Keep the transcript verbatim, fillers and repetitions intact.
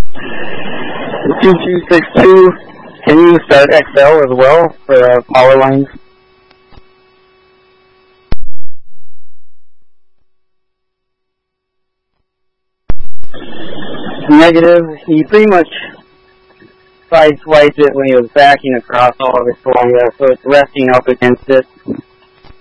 two two six two, can you start X L as well for uh, power lines? Negative. He pretty much sideswiped it when he was backing across all of it for you, so it's resting up against it.